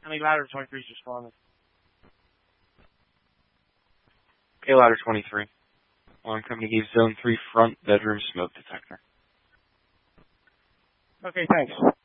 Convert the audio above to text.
How many ladder 23's responded? Okay, ladder 23. On company gave zone 3 front bedroom smoke detector. Okay, thanks.